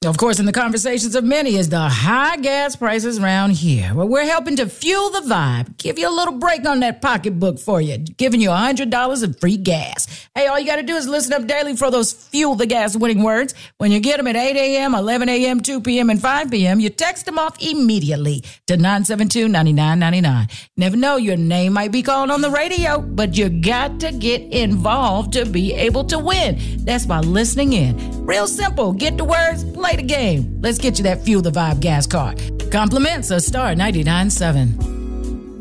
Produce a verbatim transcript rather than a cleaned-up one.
Of course, in the conversations of many is the high gas prices around here. Well, we're helping to fuel the vibe, give you a little break on that pocketbook for you, giving you one hundred dollars of free gas. Hey, all you got to do is listen up daily for those fuel the gas winning words. When you get them at eight a.m., eleven a.m., two p.m., and five p.m., you text them off immediately to nine seven two, nine nine nine nine. Never know, your name might be called on the radio, but you got to get involved to be able to win. That's by listening in. Real simple. Get the words, play the game. Let's get you that Fuel the Vibe gas card. Compliments a star ninety-nine point seven.